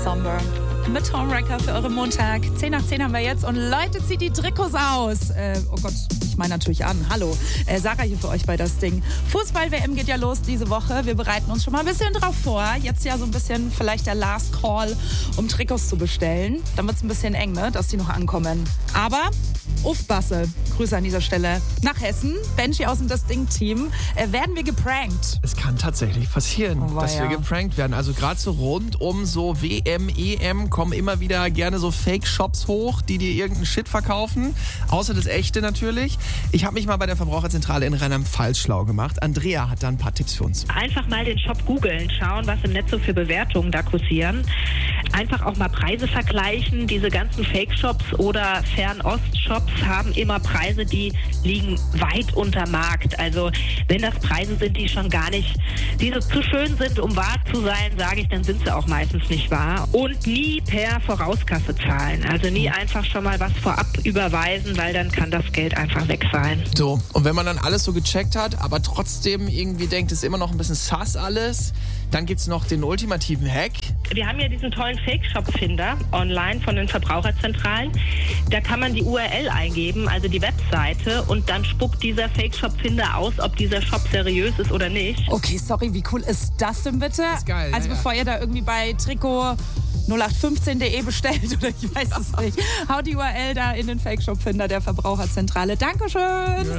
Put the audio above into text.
Somber mit Homewrecker für euren Montag. 10 nach 10 haben wir jetzt und läutet sie die Trikots aus. Oh Gott, ich meine natürlich an. Hallo, Sarah hier für euch bei das Ding. Fußball-WM geht ja los diese Woche. Wir bereiten uns schon mal ein bisschen drauf vor. Jetzt ja so ein bisschen vielleicht der Last Call, um Trikots zu bestellen. Dann wird es ein bisschen eng, ne, dass die noch ankommen. Aber Basse, Grüße an dieser Stelle nach Hessen. Benji aus dem Das Ding-Team. Werden wir geprankt? Es kann tatsächlich passieren, dass wir geprankt werden. Also gerade so rund um so WM, EM kommen immer wieder gerne so Fake-Shops hoch, die dir irgendeinen Shit verkaufen. Außer das Echte natürlich. Ich habe mich mal bei der Verbraucherzentrale in Rheinland-Pfalz schlau gemacht. Andrea hat da ein paar Tipps für uns. Einfach mal den Shop googeln, schauen, was im Netz so für Bewertungen da kursieren. Einfach auch mal Preise vergleichen. Diese ganzen Fake-Shops oder Fernost-Shops haben immer Preise, die liegen weit unter Markt. Also wenn das Preise sind, die schon gar nicht, die so zu schön sind, um wahr zu sein, sage ich, dann sind sie auch meistens nicht wahr. Und nie per Vorauskasse zahlen. Also nie einfach schon mal was vorab überweisen, weil dann kann das Geld einfach weg sein. So, und wenn man dann alles so gecheckt hat, aber trotzdem irgendwie denkt, es ist immer noch ein bisschen sass alles, dann gibt's noch den ultimativen Hack. Wir haben ja diesen tollen Fake-Shop-Finder online von den Verbraucherzentralen. Da kann man die URL eingeben, also die Webseite, und dann spuckt dieser Fake-Shop-Finder aus, ob dieser Shop seriös ist oder nicht. Okay, sorry, wie cool ist das denn bitte? Das ist geil, also bevor ihr da irgendwie bei Trikot 0815.de bestellt oder ich weiß es nicht. Haut die URL da in den Fake-Shop-Finder der Verbraucherzentrale. Dankeschön!